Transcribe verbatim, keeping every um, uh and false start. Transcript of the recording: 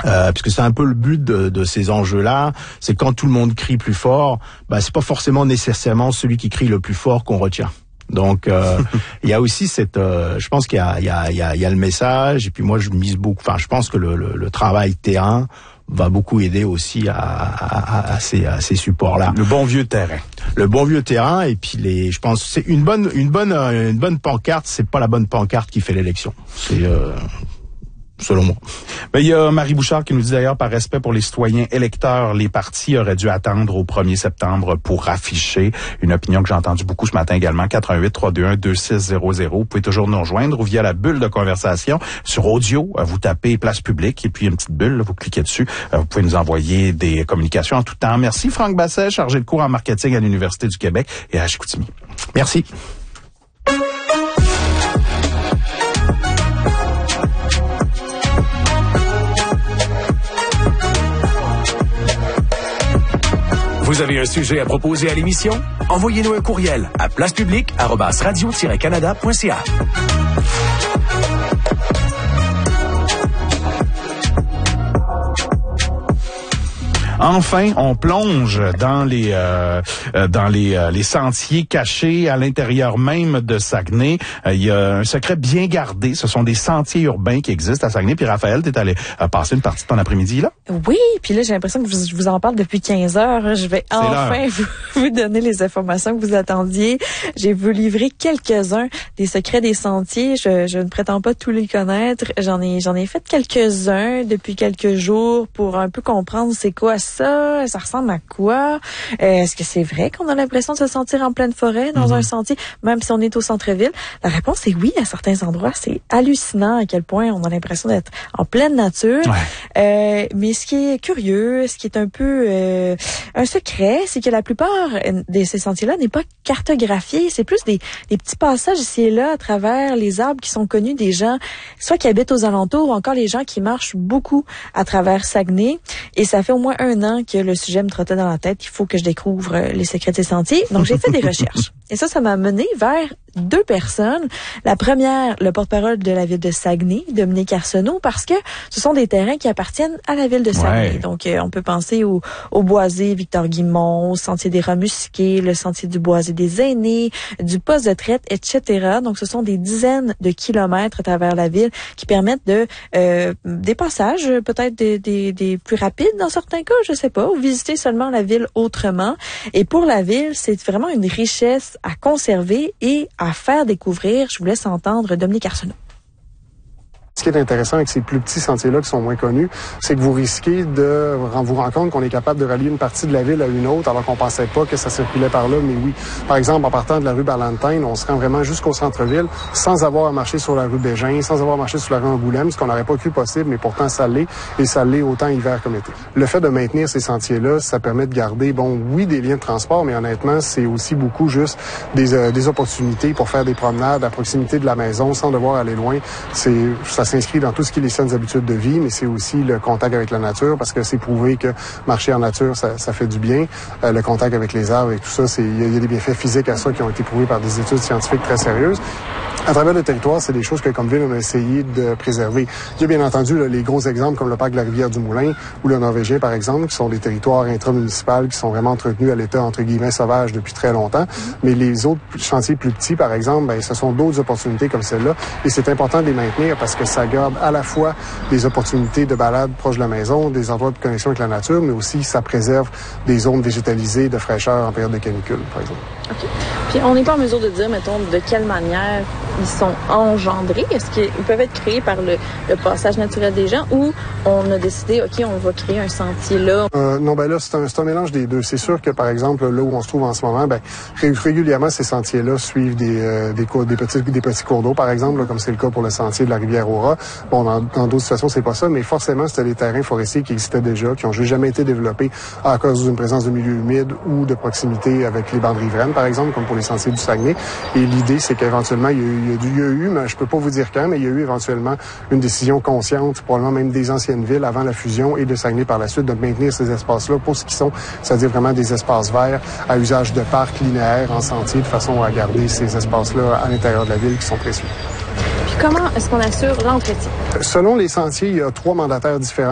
Euh, puisque c'est un peu le but de, de ces enjeux-là, c'est quand tout le monde crie plus fort, bah c'est pas forcément nécessairement celui qui crie le plus fort qu'on retient. Donc euh, il y a aussi cette, euh, je pense qu'il y a, il y a, il y a, il y a le message, et puis moi je mise beaucoup, enfin je pense que le, le, le travail terrain va beaucoup aider aussi à, à, à, ces, à ces supports-là. Le bon vieux terrain. Le bon vieux terrain, et puis les, je pense, c'est une bonne, une bonne, une bonne pancarte. C'est pas la bonne pancarte qui fait l'élection. C'est euh, selon moi. Ben, il y a Marie Bouchard qui nous dit d'ailleurs, par respect pour les citoyens électeurs, les partis auraient dû attendre au premier septembre pour afficher. Une opinion que j'ai entendue beaucoup ce matin également. quatre un huit, trois deux un, deux six zéro zéro. Vous pouvez toujours nous rejoindre ou via la bulle de conversation sur audio. Vous tapez place publique et puis une petite bulle, vous cliquez dessus. Vous pouvez nous envoyer des communications en tout temps. Merci Franck Basset, chargé de cours en marketing à l'Université du Québec et à Chicoutimi. Merci. Vous avez un sujet à proposer à l'émission? Envoyez-nous un courriel à placepublique arobase radio tiret canada point c a. Enfin, on plonge dans les euh, dans les euh, les sentiers cachés à l'intérieur même de Saguenay. Euh, il y a un secret bien gardé. Ce sont des sentiers urbains qui existent à Saguenay. Puis Raphaël, t'es allé euh, passer une partie de ton après-midi là? Oui, puis là j'ai l'impression que je vous en parle depuis quinze heures. Je vais enfin vous, vous donner les informations que vous attendiez. J'ai vous livrer quelques-uns des secrets des sentiers. Je, je ne prétends pas tous les connaître. J'en ai j'en ai fait quelques-uns depuis quelques jours pour un peu comprendre c'est quoi ça, ça ressemble à quoi? Euh, est-ce que c'est vrai qu'on a l'impression de se sentir en pleine forêt, dans mm-hmm. un sentier, même si on est au centre-ville? La réponse est oui, à certains endroits. C'est hallucinant à quel point on a l'impression d'être en pleine nature. Ouais. Euh, mais ce qui est curieux, ce qui est un peu euh, un secret, c'est que la plupart de ces sentiers-là n'est pas cartographié. C'est plus des, des petits passages ici et là à travers les arbres qui sont connus des gens, soit qui habitent aux alentours ou encore les gens qui marchent beaucoup à travers Saguenay. Et ça fait au moins un an que le sujet me trottait dans la tête. Il faut que je découvre les secrets de ces sentiers. Donc, j'ai fait des recherches. Et ça, ça m'a mené vers deux personnes. La première, le porte-parole de la ville de Saguenay, Dominique Arsenault, parce que ce sont des terrains qui appartiennent à la ville de Saguenay. Ouais. Donc, euh, on peut penser au, au boisé Victor-Guimond, au sentier des Rats-Musqués, le sentier du boisé des Aînés, du poste de traite, et cetera. Donc, ce sont des dizaines de kilomètres à travers la ville qui permettent de euh, des passages, peut-être des, des, des plus rapides dans certains cas, je sais pas, ou visiter seulement la ville autrement. Et pour la ville, c'est vraiment une richesse à conserver et à faire découvrir. Je vous laisse entendre Dominique Arsenault. Ce qui est intéressant avec ces plus petits sentiers-là qui sont moins connus, c'est que vous risquez de vous rendre compte qu'on est capable de relier une partie de la ville à une autre alors qu'on pensait pas que ça circulait par là, mais oui. Par exemple, en partant de la rue Ballantyne, on se rend vraiment jusqu'au centre-ville sans avoir à marcher sur la rue Bégin, sans avoir à marcher sur la rue Angoulême, ce qu'on n'aurait pas cru possible, mais pourtant ça l'est, et ça l'est autant hiver comme été. Le fait de maintenir ces sentiers-là, ça permet de garder, bon, oui, des liens de transport, mais honnêtement, c'est aussi beaucoup juste des, euh, des opportunités pour faire des promenades à proximité de la maison sans devoir aller loin. C'est, ça s'inscrit dans tout ce qui est les saines habitudes de vie, mais c'est aussi le contact avec la nature, parce que c'est prouvé que marcher en nature, ça, ça fait du bien. Euh, le contact avec les arbres et tout ça, c'est, il y, y a des bienfaits physiques à ça qui ont été prouvés par des études scientifiques très sérieuses. À travers le territoire, c'est des choses que, comme ville, on a essayé de préserver. Il y a bien entendu là, les gros exemples comme le parc de la Rivière-du-Moulin ou le Norvégien, par exemple, qui sont des territoires intramunicipaux qui sont vraiment entretenus à l'état, entre guillemets, sauvage depuis très longtemps. Mais les autres chantiers plus petits, par exemple, ben, ce sont d'autres opportunités comme celle-là. Et c'est important de les maintenir parce que ça garde à la fois des opportunités de balade proche de la maison, des endroits de connexion avec la nature, mais aussi ça préserve des zones végétalisées de fraîcheur en période de canicule, par exemple. OK. Puis on n'est pas en mesure de dire, mettons, de quelle manière ils sont engendrés. Est-ce qu'ils peuvent être créés par le, le passage naturel des gens ou on a décidé, OK, on va créer un sentier là? Euh, non, ben là, c'est un, c'est un mélange des deux. C'est sûr que, par exemple, là où on se trouve en ce moment, ben régulièrement, ces sentiers-là suivent des, euh, des, cours, des, petits, des petits cours d'eau, par exemple, là, comme c'est le cas pour le sentier de la rivière aux Rats. Bon, dans, dans d'autres situations, c'est pas ça, mais forcément, c'était des terrains forestiers qui existaient déjà, qui ont juste jamais été développés à cause d'une présence de milieux humides ou de proximité avec les bandes riveraines, par exemple, comme pour les sentiers du Saguenay. Et l'idée, c'est qu'éventuellement, il y a eu, il y a eu, mais je peux pas vous dire quand, mais il y a eu éventuellement une décision consciente, probablement même des anciennes villes avant la fusion et de Saguenay par la suite, de maintenir ces espaces-là pour ce qu'ils sont, c'est-à-dire vraiment des espaces verts à usage de parcs linéaires en sentier, de façon à garder ces espaces-là à l'intérieur de la ville qui sont précieux. Puis comment est-ce qu'on assure l'entretien? Selon les sentiers, il y a trois mandataires différents